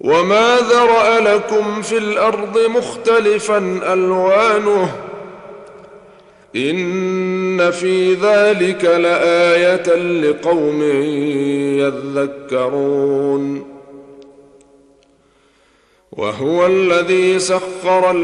وما ذرأ لكم في الأرض مختلفا ألوانه إن في ذلك لآية لقوم يذكرون. وهو الذي سخر